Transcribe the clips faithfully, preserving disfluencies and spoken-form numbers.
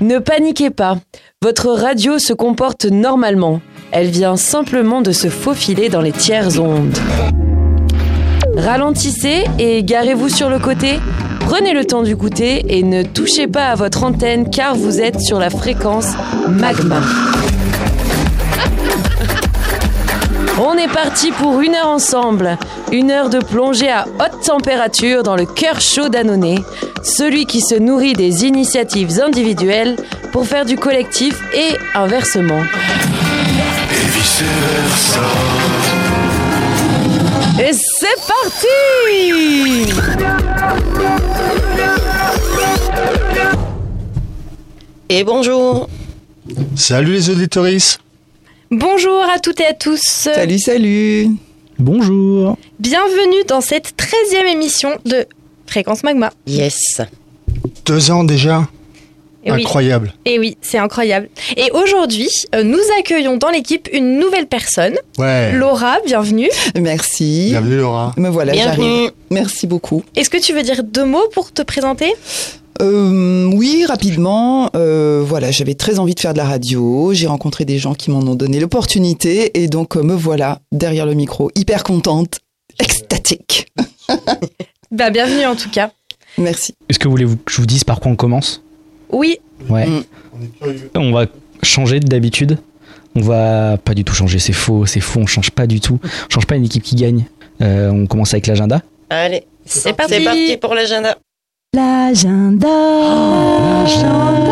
Ne paniquez pas, votre radio se comporte normalement. Elle vient simplement de se faufiler dans les tiers ondes. Ralentissez et garez-vous sur le côté. Prenez le temps d'écouter et ne touchez pas à votre antenne car vous êtes sur la fréquence Magma. On est parti pour une heure ensemble. Une heure de plongée à haute température dans le cœur chaud d'Annonay, celui qui se nourrit des initiatives individuelles pour faire du collectif et inversement. Et vice versa. Et c'est parti! Et bonjour. Salut les auditoristes. Bonjour à toutes et à tous. Salut, salut. Bonjour. Bienvenue dans cette treizième émission de Fréquence Magma. Yes. Deux ans déjà. Et incroyable. Oui. Et oui, c'est incroyable. Et aujourd'hui, euh, nous accueillons dans l'équipe une nouvelle personne. Ouais. Laura, bienvenue. Merci. Bienvenue Laura. Me voilà, Bienvenue. j'arrive. Merci beaucoup. Est-ce que tu veux dire deux mots pour te présenter ? Euh, oui, rapidement. Euh, voilà, j'avais très envie de faire de la radio. J'ai rencontré des gens qui m'en ont donné l'opportunité. Et donc, euh, me voilà derrière le micro, hyper contente, extatique. Bah, bienvenue en tout cas. Merci. Est-ce que vous voulez que je vous dise par quoi on commence ? Oui. Ouais. Mm. On est curieux. On va changer d'habitude. On va pas du tout changer, c'est faux, c'est faux, on change pas du tout. On change pas une équipe qui gagne. Euh, on commence avec l'agenda. Allez, C'est parti. c'est parti pour l'agenda. L'agenda, l'agenda,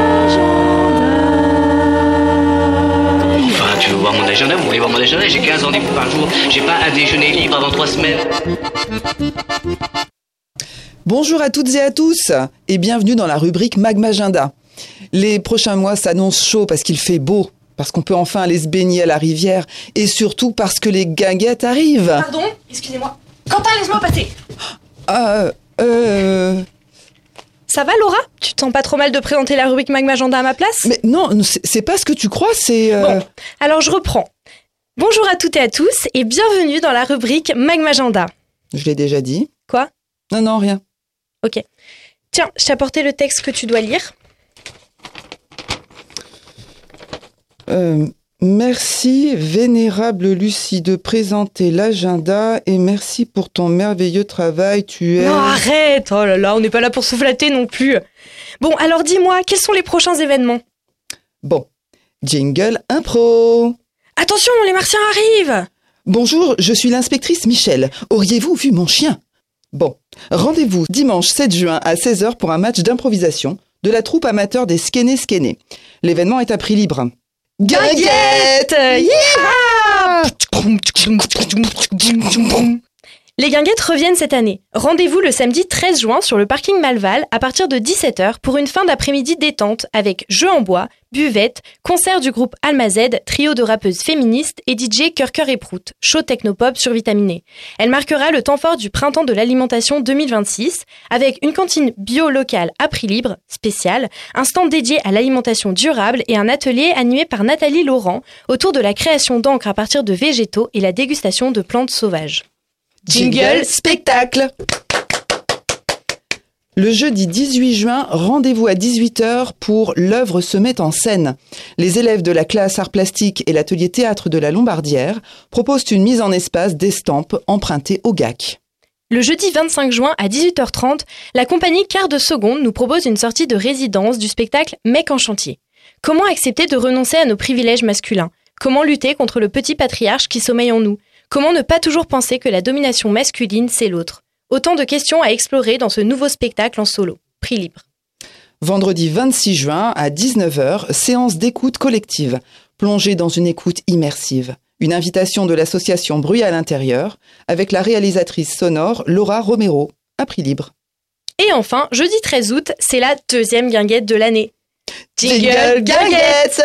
Enfin, tu veux voir mon agenda, vous voulez voir mon agenda, j'ai quinze rendez-vous par jour, j'ai pas un déjeuner libre avant trois semaines. Bonjour à toutes et à tous et bienvenue dans la rubrique Magma Agenda. Les prochains mois s'annoncent chauds parce qu'il fait beau, parce qu'on peut enfin aller se baigner à la rivière et surtout parce que les guinguettes arrivent. Pardon, excusez-moi. Quentin, laisse-moi passer. Euh... euh... Ça va Laura ? Tu te sens pas trop mal de présenter la rubrique Magma Agenda à ma place ? Mais non, c'est, c'est pas ce que tu crois, c'est... Euh... Bon, alors je reprends. Bonjour à toutes et à tous et bienvenue dans la rubrique Magma Agenda. Je l'ai déjà dit. Quoi ? Non, non, rien. Ok. Tiens, je t'ai apporté le texte que tu dois lire. Euh, merci, vénérable Lucie, de présenter l'agenda et merci pour ton merveilleux travail. Tu es... Non, arrête. Oh là là, on n'est pas là pour se flatter non plus. Bon, alors dis-moi, quels sont les prochains événements ? Bon, jingle impro. Attention, les martiens arrivent. Bonjour, je suis l'inspectrice Michel. Auriez-vous vu mon chien ? Bon, rendez-vous dimanche sept juin à seize heures pour un match d'improvisation de la troupe amateur des Skene Skene. L'événement est à prix libre. Guinguette ! Yeah ! Les guinguettes reviennent cette année. Rendez-vous le samedi treize juin sur le parking Malval à partir de dix-sept heures pour une fin d'après-midi détente avec jeux en bois, buvette, concert du groupe Almazed, trio de rappeuses féministes et D J Cœur Cœur et Prout, show technopop survitaminé. Elle marquera le temps fort du printemps de l'alimentation deux mille vingt-six avec une cantine bio locale à prix libre, spéciale, un stand dédié à l'alimentation durable et un atelier animé par Nathalie Laurent autour de la création d'encre à partir de végétaux et la dégustation de plantes sauvages. Jingle spectacle. Le jeudi dix-huit juin, rendez-vous à dix-huit heures pour L'œuvre se met en scène. Les élèves de la classe art plastique et l'atelier théâtre de la Lombardière proposent une mise en espace d'estampes empruntées au G A C. Le jeudi vingt-cinq juin à dix-huit heures trente, la compagnie Quart de Seconde nous propose une sortie de résidence du spectacle Mec en chantier. Comment accepter de renoncer à nos privilèges masculins ? Comment lutter contre le petit patriarche qui sommeille en nous ? Comment ne pas toujours penser que la domination masculine, c'est l'autre ? Autant de questions à explorer dans ce nouveau spectacle en solo. Prix libre. Vendredi vingt-six juin à dix-neuf heures, séance d'écoute collective. Plongée dans une écoute immersive. Une invitation de l'association Bruit à l'intérieur avec la réalisatrice sonore Laura Romero. À prix libre. Et enfin, jeudi treize août, c'est la deuxième guinguette de l'année. Jingle guinguette.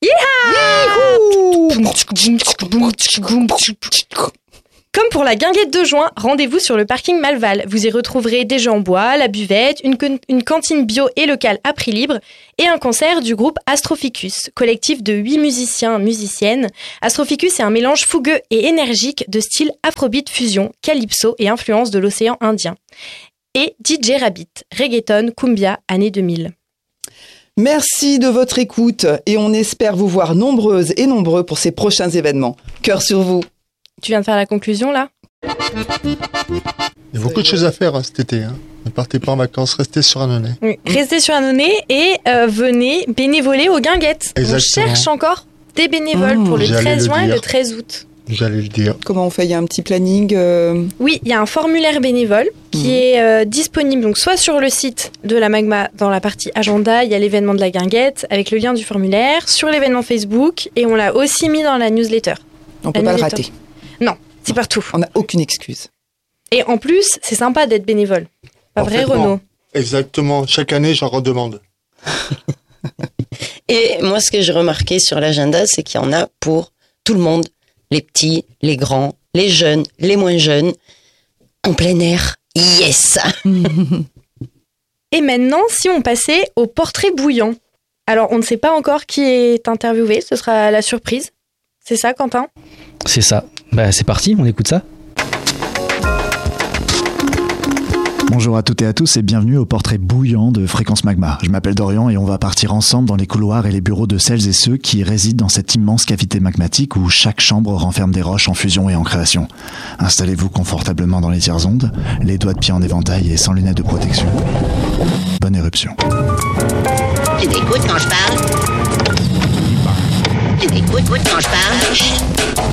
Comme pour la guinguette de juin, rendez-vous sur le parking Malval. Vous y retrouverez des jeux en bois, la buvette, une, une cantine bio et locale à prix libre et un concert du groupe Astroficus, collectif de huit musiciens musiciennes. Astroficus est un mélange fougueux et énergique de style afrobeat fusion, calypso et influence de l'océan Indien. Et D J Rabbit, reggaeton, cumbia, année deux mille. Merci de votre écoute et on espère vous voir nombreuses et nombreux pour ces prochains événements. Cœur sur vous. Tu viens de faire la conclusion là ? Il y a beaucoup de choses à faire hein, cet été. Hein. Ne partez pas en vacances, restez sur Annonay. Oui. Restez sur Annonay et euh, venez bénévoler aux Guinguettes. Exactement. On cherche encore des bénévoles Mmh, pour le j'allais treize le juin et dire. le treize août. J'allais le dire. Comment on fait ? Il y a un petit planning euh... Oui, il y a un formulaire bénévole qui Mmh. est euh, disponible donc soit sur le site de la Magma dans la partie agenda, il y a l'événement de la Guinguette avec le lien du formulaire, sur l'événement Facebook et on l'a aussi mis dans la newsletter. On peut La pas le newsletter. rater. Non, c'est partout. On n'a aucune excuse. Et en plus, c'est sympa d'être bénévole. Pas vrai, Parfaitement. Renaud ? Exactement. Chaque année, j'en redemande. Et moi, ce que j'ai remarqué sur l'agenda, c'est qu'il y en a pour tout le monde. Les petits, les grands, les jeunes, les moins jeunes. En plein air. Yes! Et maintenant, si on passait au portrait bouillant. Alors, on ne sait pas encore qui est interviewé, ce sera la surprise. C'est ça, Quentin ? C'est ça. Bah c'est parti, on écoute ça. Bonjour à toutes et à tous et bienvenue au portrait bouillant de Fréquence Magma. Je m'appelle Dorian et on va partir ensemble dans les couloirs et les bureaux de celles et ceux qui résident dans cette immense cavité magmatique où chaque chambre renferme des roches en fusion et en création. Installez-vous confortablement dans les tiers-ondes, les doigts de pied en éventail et sans lunettes de protection. Bonne éruption. Tu m'écoutes quand je parle? Tu m'écoutes quand je parle? Chut.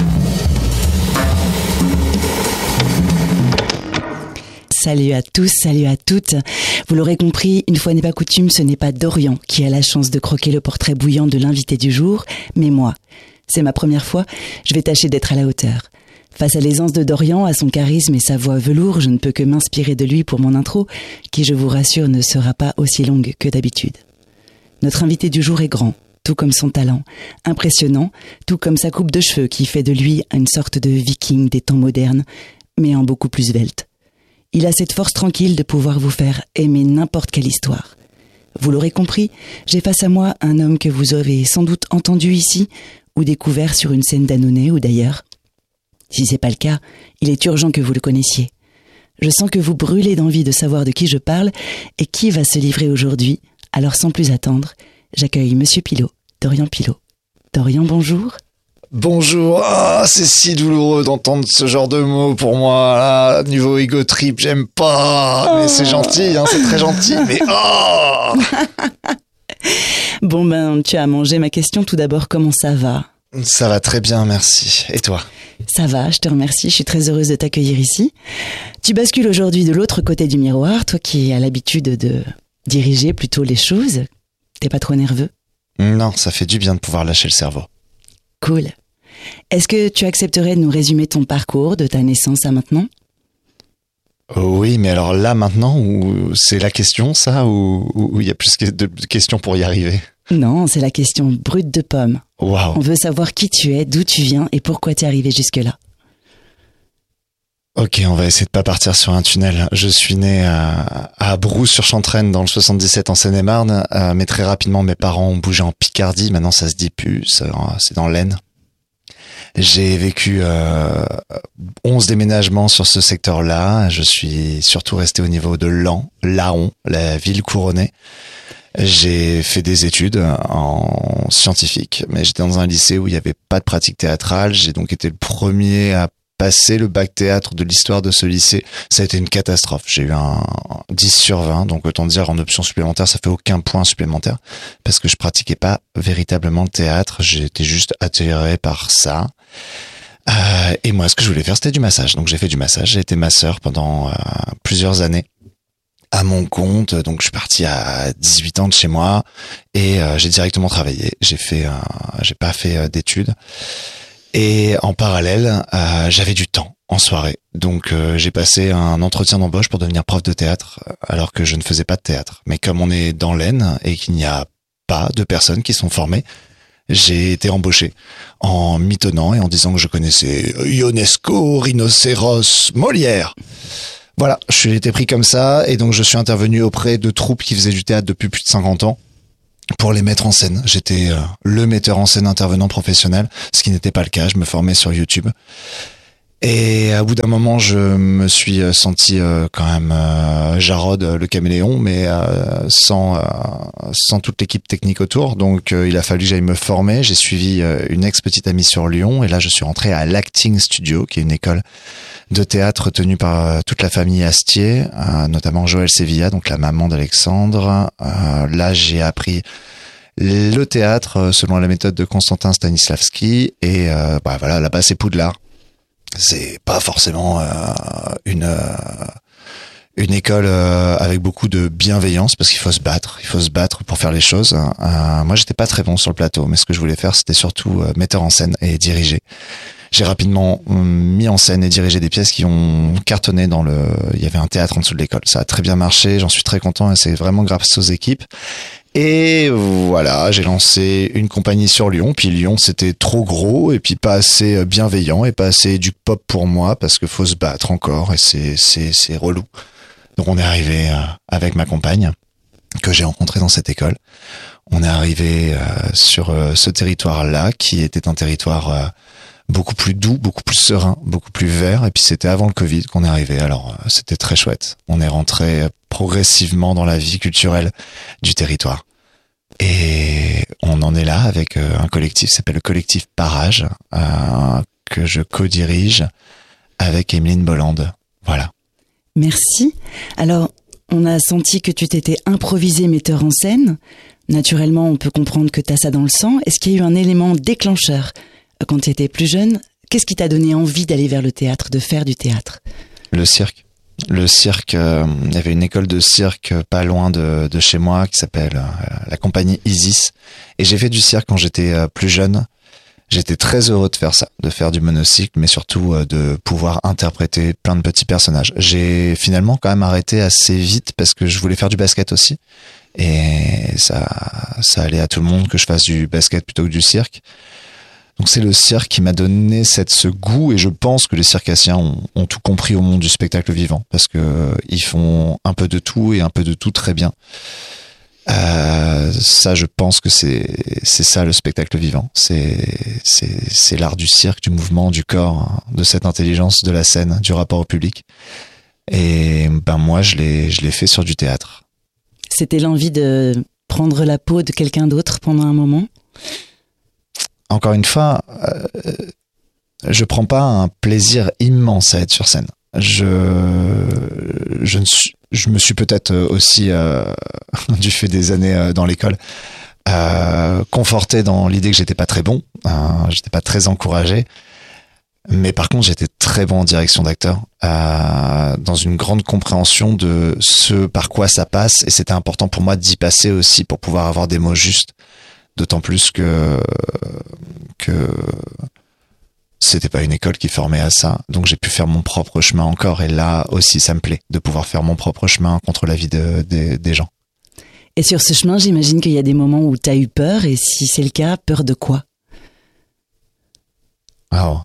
Salut à tous, salut à toutes. Vous l'aurez compris, une fois n'est pas coutume, ce n'est pas Dorian qui a la chance de croquer le portrait bouillant de l'invité du jour, mais moi. C'est ma première fois, je vais tâcher d'être à la hauteur. Face à l'aisance de Dorian, à son charisme et sa voix velours, je ne peux que m'inspirer de lui pour mon intro, qui, je vous rassure, ne sera pas aussi longue que d'habitude. Notre invité du jour est grand, tout comme son talent, impressionnant, tout comme sa coupe de cheveux qui fait de lui une sorte de viking des temps modernes, mais en beaucoup plus svelte. Il a cette force tranquille de pouvoir vous faire aimer n'importe quelle histoire. Vous l'aurez compris, j'ai face à moi un homme que vous avez sans doute entendu ici ou découvert sur une scène d'Annonay ou d'ailleurs. Si c'est pas le cas, il est urgent que vous le connaissiez. Je sens que vous brûlez d'envie de savoir de qui je parle et qui va se livrer aujourd'hui. Alors sans plus attendre, j'accueille Monsieur Pilot, Dorian Pilot. Dorian, bonjour. Bonjour, ah, c'est si douloureux d'entendre ce genre de mots pour moi, là, niveau ego trip, j'aime pas, oh. Mais c'est gentil, hein, c'est très gentil, mais oh. Bon ben, tu as mangé ma question tout d'abord, comment ça va ? Ça va très bien, merci. Et toi ? Ça va, je te remercie, je suis très heureuse de t'accueillir ici. Tu bascules aujourd'hui de l'autre côté du miroir, toi qui as l'habitude de diriger plutôt les choses. T'es pas trop nerveux ? Non, ça fait du bien de pouvoir lâcher le cerveau. Cool. Est-ce que tu accepterais de nous résumer ton parcours de ta naissance à maintenant ? Oui, mais alors là maintenant, ou c'est la question ça, ou il y a plus de questions pour y arriver ? Non, c'est la question brute de pomme. Waouh. On veut savoir qui tu es, d'où tu viens et pourquoi t'es arrivé jusque-là. Ok, on va essayer de pas partir sur un tunnel. Je suis né à, à Brou-sur-Chantraine dans le soixante-dix-sept en Seine-et-Marne, euh, mais très rapidement mes parents ont bougé en Picardie. Maintenant ça se dit plus, ça, c'est dans l'Aisne. J'ai vécu euh, onze déménagements sur ce secteur-là. Je suis surtout resté au niveau de Laon, Laon, la ville couronnée. J'ai fait des études en scientifique, mais j'étais dans un lycée où il n'y avait pas de pratique théâtrale. J'ai donc été le premier à passer le bac théâtre de l'histoire de ce lycée. Ça a été une catastrophe. J'ai eu un dix sur vingt, donc autant dire en option supplémentaire, ça fait aucun point supplémentaire parce que je pratiquais pas véritablement le théâtre. J'étais juste attiré par ça. Euh, et moi, ce que je voulais faire, c'était du massage. Donc j'ai fait du massage. J'ai été masseur pendant euh, plusieurs années à mon compte. Donc je suis parti à dix-huit ans de chez moi et euh, j'ai directement travaillé. J'ai fait, euh, j'ai pas fait euh, d'études. Et en parallèle, euh, j'avais du temps en soirée. Donc euh, j'ai passé un entretien d'embauche pour devenir prof de théâtre alors que je ne faisais pas de théâtre. Mais comme on est dans l'Aisne et qu'il n'y a pas de personnes qui sont formées, j'ai été embauché en mitonnant et en disant que je connaissais Ionesco, Rhinocéros, Molière. Voilà, je suis été pris comme ça et donc je suis intervenu auprès de troupes qui faisaient du théâtre depuis plus de cinquante ans. Pour les mettre en scène. J'étais euh, le metteur en scène intervenant professionnel, ce qui n'était pas le cas. Je me formais sur YouTube. Et à bout d'un moment, je me suis senti euh, quand même euh, Jarod, le caméléon, mais euh, sans euh, sans toute l'équipe technique autour. Donc, euh, il a fallu que j'aille me former. J'ai suivi euh, une ex-petite amie sur Lyon, et là, je suis rentré à l'Acting Studio, qui est une école de théâtre tenue par euh, toute la famille Astier, euh, notamment Joël Sevilla, donc la maman d'Alexandre. Euh, là, j'ai appris le théâtre selon la méthode de Constantin Stanislavski, et euh, bah voilà, là-bas, c'est Poudlard. C'est pas forcément euh, une euh, une école euh, avec beaucoup de bienveillance, parce qu'il faut se battre, il faut se battre pour faire les choses. Euh, moi, j'étais pas très bon sur le plateau, mais ce que je voulais faire, c'était surtout euh, metteur en scène et diriger. J'ai rapidement euh, mis en scène et dirigé des pièces qui ont cartonné dans le. Il y avait un théâtre en dessous de l'école, ça a très bien marché. J'en suis très content, et c'est vraiment grâce aux équipes. Et voilà, j'ai lancé une compagnie sur Lyon, puis Lyon c'était trop gros, et puis pas assez bienveillant, et pas assez du pop pour moi, parce que faut se battre encore, et c'est c'est c'est relou. Donc on est arrivé euh, avec ma compagne, que j'ai rencontrée dans cette école. On est arrivé euh, sur euh, ce territoire-là, qui était un territoire euh, beaucoup plus doux, beaucoup plus serein, beaucoup plus vert, et puis c'était avant le Covid qu'on est arrivé, alors euh, c'était très chouette. On est rentré progressivement dans la vie culturelle du territoire. Et on en est là avec un collectif qui s'appelle le collectif Parage, euh, que je co-dirige avec Emeline Bolland. Voilà. Merci. Alors, on a senti que tu t'étais improvisé metteur en scène. Naturellement, on peut comprendre que tu as ça dans le sang. Est-ce qu'il y a eu un élément déclencheur quand tu étais plus jeune? Qu'est-ce qui t'a donné envie d'aller vers le théâtre, de faire du théâtre? Le cirque. Le cirque, euh, il y avait une école de cirque pas loin de, de chez moi qui s'appelle euh, la compagnie Isis. Et j'ai fait du cirque quand j'étais euh, plus jeune. J'étais très heureux de faire ça, de faire du monocycle, mais surtout euh, de pouvoir interpréter plein de petits personnages. J'ai finalement quand même arrêté assez vite parce que je voulais faire du basket aussi. Et ça, ça allait à tout le monde que je fasse du basket plutôt que du cirque. Donc c'est le cirque qui m'a donné cette, ce goût, et je pense que les circassiens ont, ont tout compris au monde du spectacle vivant, parce que euh, ils font un peu de tout et un peu de tout très bien. Euh, ça, je pense que c'est c'est ça le spectacle vivant. C'est c'est c'est l'art du cirque, du mouvement, du corps, de cette intelligence de la scène, du rapport au public. Et ben moi, je l'ai je l'ai fait sur du théâtre. C'était l'envie de prendre la peau de quelqu'un d'autre pendant un moment? Encore une fois, euh, je prends pas un plaisir immense à être sur scène. Je, je, ne suis, je me suis peut-être aussi, euh, du fait des années euh, dans l'école, euh, conforté dans l'idée que j'étais pas très bon, euh, j'étais pas très encouragé. Mais par contre, j'étais très bon en direction d'acteur, euh, dans une grande compréhension de ce par quoi ça passe, et c'était important pour moi d'y passer aussi pour pouvoir avoir des mots justes. D'autant plus que que c'était pas une école qui formait à ça, donc j'ai pu faire mon propre chemin encore, et là aussi ça me plaît de pouvoir faire mon propre chemin contre l'avis de, de, des gens. Et sur ce chemin, j'imagine qu'il y a des moments où tu as eu peur, et si c'est le cas, peur de quoi? Alors,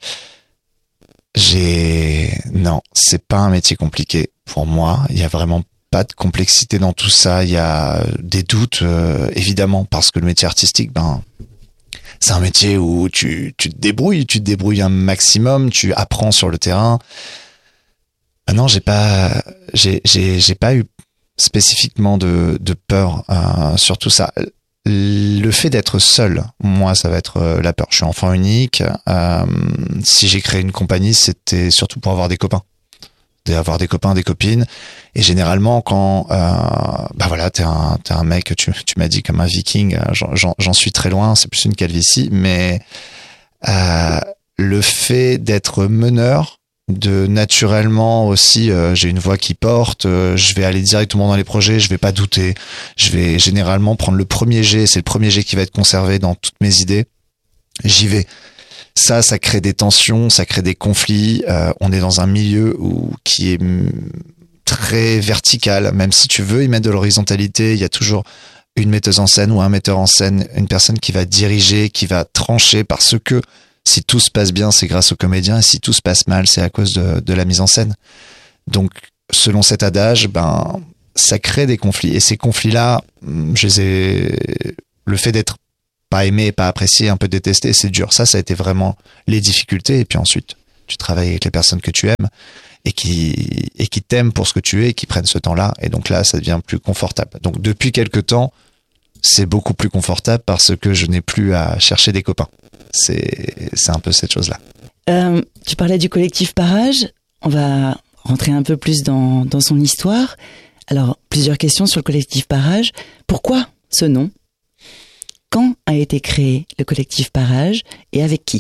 j'ai non, c'est pas un métier compliqué pour moi. Il y a vraiment pas de complexité dans tout ça. Il y a des doutes, euh, évidemment, parce que le métier artistique, ben, c'est un métier où tu, tu te débrouilles, tu te débrouilles un maximum, tu apprends sur le terrain. Ben non, j'ai pas, j'ai, j'ai, j'ai pas eu spécifiquement de, de peur euh, sur tout ça. Le fait d'être seul, moi, ça va être la peur. Je suis enfant unique. Euh, si j'ai créé une compagnie, c'était surtout pour avoir des copains. D'avoir des copains, des copines, et généralement quand euh, bah voilà, t'es un t'es un mec, tu tu m'as dit comme un viking, j'en j'en, j'en suis très loin, c'est plus une calvitie, mais euh, le fait d'être meneur, de naturellement aussi, euh, j'ai une voix qui porte, euh, je vais aller directement dans les projets, je vais pas douter, je vais généralement prendre le premier jet, c'est le premier jet qui va être conservé dans toutes mes idées, j'y vais. Ça, ça crée des tensions, ça crée des conflits. Euh, on est dans un milieu où, qui est très vertical. Même si tu veux y mettre de l'horizontalité, il y a toujours une metteuse en scène ou un metteur en scène, une personne qui va diriger, qui va trancher, parce que si tout se passe bien, c'est grâce aux comédiens, et si tout se passe mal, c'est à cause de, de la mise en scène. Donc, selon cet adage, ben, ça crée des conflits. Et ces conflits-là, je les ai... le fait d'être pas aimé, pas apprécié, un peu détesté, c'est dur. Ça, ça a été vraiment les difficultés. Et puis ensuite, tu travailles avec les personnes que tu aimes et qui et qui t'aiment pour ce que tu es et qui prennent ce temps-là. Et donc là, ça devient plus confortable. Donc depuis quelque temps, c'est beaucoup plus confortable parce que je n'ai plus à chercher des copains. C'est c'est un peu cette chose-là. Euh, tu parlais du collectif Parage. On va rentrer un peu plus dans dans son histoire. Alors, plusieurs questions sur le collectif Parage. Pourquoi ce nom ? Quand a été créé le collectif Parage et avec qui ?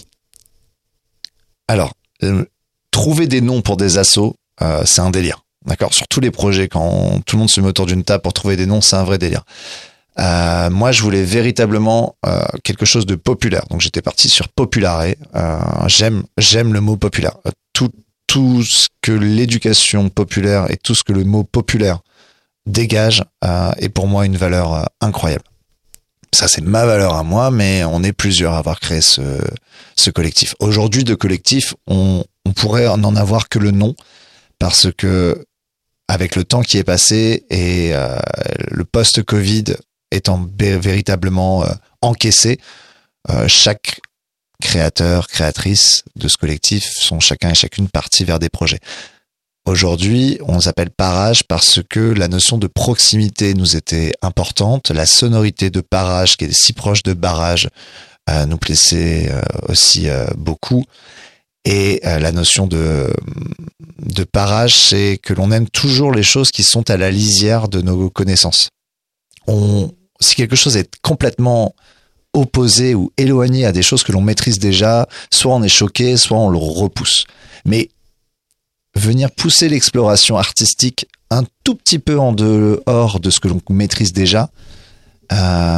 Alors, euh, trouver des noms pour des assos, euh, c'est un délire. D'accord ? Sur tous les projets, quand tout le monde se met autour d'une table pour trouver des noms, c'est un vrai délire. Euh, moi, je voulais véritablement euh, quelque chose de populaire. Donc, j'étais parti sur Populare. Euh, j'aime, j'aime le mot populaire. Tout, tout ce que l'éducation populaire et tout ce que le mot populaire dégage euh, est pour moi une valeur euh, incroyable. Ça, c'est ma valeur à moi, mais on est plusieurs à avoir créé ce, ce collectif. Aujourd'hui, de collectif, on, on pourrait en avoir que le nom, parce que avec le temps qui est passé et euh, le post-Covid étant bé- véritablement euh, encaissé, euh, chaque créateur, créatrice de ce collectif sont chacun et chacune partis vers des projets. Aujourd'hui, on s'appelle Parage parce que la notion de proximité nous était importante. La sonorité de Parage, qui est si proche de barrage, euh, nous plaisait euh, aussi euh, beaucoup. Et euh, la notion de, de Parage, c'est que l'on aime toujours les choses qui sont à la lisière de nos connaissances. On, si quelque chose est complètement opposé ou éloigné à des choses que l'on maîtrise déjà, soit on est choqué, soit on le repousse. Mais venir pousser l'exploration artistique un tout petit peu en dehors de ce que l'on maîtrise déjà, euh,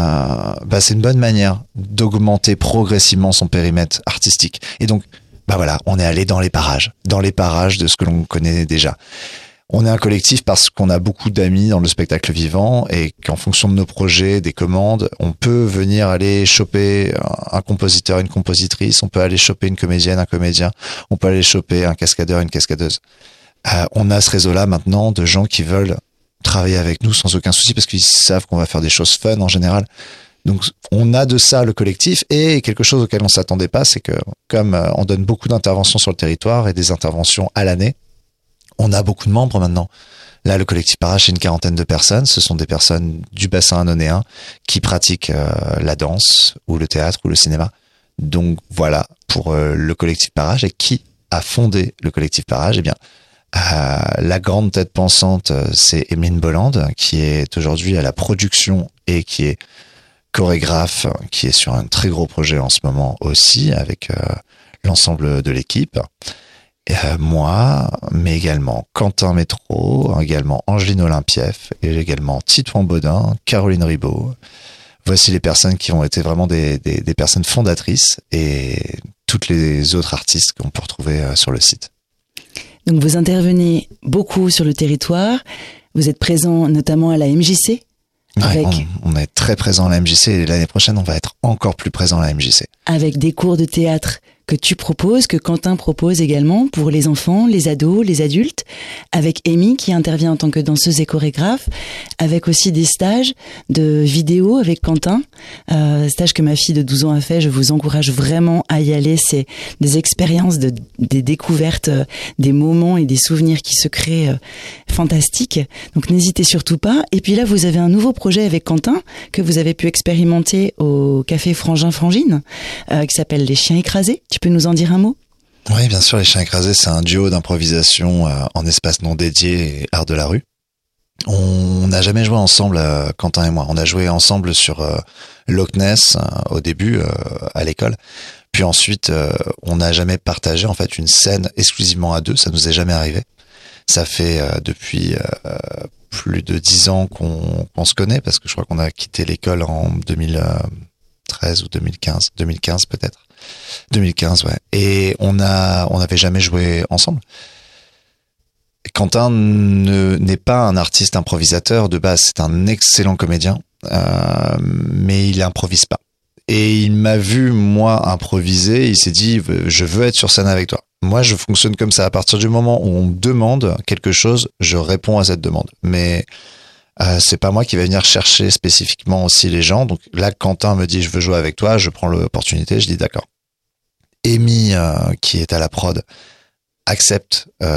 bah c'est une bonne manière d'augmenter progressivement son périmètre artistique. Et donc, bah voilà, on est allé dans les parages, dans les parages de ce que l'on connaît déjà. On est un collectif parce qu'on a beaucoup d'amis dans le spectacle vivant et qu'en fonction de nos projets, des commandes, on peut venir aller choper un compositeur, une compositrice, on peut aller choper une comédienne, un comédien, on peut aller choper un cascadeur, une cascadeuse. Euh, on a ce réseau-là maintenant de gens qui veulent travailler avec nous sans aucun souci parce qu'ils savent qu'on va faire des choses fun en général. Donc on a de ça le collectif et quelque chose auquel on s'attendait pas, c'est que comme on donne beaucoup d'interventions sur le territoire et des interventions à l'année, on a beaucoup de membres maintenant. Là, le collectif Parage, c'est une quarantaine de personnes. Ce sont des personnes du bassin annonéen qui pratiquent euh, la danse ou le théâtre ou le cinéma. Donc voilà pour euh, le collectif Parage. Et qui a fondé le collectif Parage ? Eh bien, euh, la grande tête pensante, c'est Emeline Bolland, qui est aujourd'hui à la production et qui est chorégraphe, qui est sur un très gros projet en ce moment aussi avec euh, l'ensemble de l'équipe. Euh, moi, mais également Quentin Métro, également Angeline Olympieff, et également Titouan Baudin, Caroline Ribaud. Voici les personnes qui ont été vraiment des, des, des personnes fondatrices et toutes les autres artistes qu'on peut retrouver sur le site. Donc vous intervenez beaucoup sur le territoire, vous êtes présent notamment à la M J C. Ouais, avec... on, on est très présent à la M J C et l'année prochaine on va être encore plus présent à la M J C. Avec des cours de théâtre que tu proposes, que Quentin propose également pour les enfants, les ados, les adultes, avec Amy qui intervient en tant que danseuse et chorégraphe, avec aussi des stages de vidéo avec Quentin, euh, stage que ma fille de douze ans a fait. Je vous encourage vraiment à y aller. C'est des expériences, de, des découvertes, euh, des moments et des souvenirs qui se créent euh, fantastiques. Donc n'hésitez surtout pas. Et puis là, vous avez un nouveau projet avec Quentin que vous avez pu expérimenter au Café Frangin Frangine, euh, qui s'appelle Les Chiens Écrasés. Tu peux nous en dire un mot ? Oui, bien sûr, Les Chiens Écrasés, c'est un duo d'improvisation euh, en espace non dédié et art de la rue. On n'a jamais joué ensemble, euh, Quentin et moi. On a joué ensemble sur euh, Loch Ness euh, au début, euh, à l'école. Puis ensuite, euh, on n'a jamais partagé en fait une scène exclusivement à deux. Ça nous est jamais arrivé. Ça fait euh, depuis euh, plus de dix ans qu'on, qu'on se connaît, parce que je crois qu'on a quitté l'école en deux mille treize ou deux mille quinze, deux mille quinze peut-être. deux mille quinze, ouais. Et on a, on n'avait jamais joué ensemble. Quentin ne, n'est pas un artiste improvisateur de base, c'est un excellent comédien, euh, mais il improvise pas. Et il m'a vu, moi, improviser, il s'est dit, je veux être sur scène avec toi. Moi, je fonctionne comme ça. À partir du moment où on me demande quelque chose, je réponds à cette demande. Mais euh, c'est pas moi qui vais venir chercher spécifiquement aussi les gens. Donc là, Quentin me dit, je veux jouer avec toi, je prends l'opportunité, je dis d'accord. Amy, euh, qui est à la prod, accepte euh,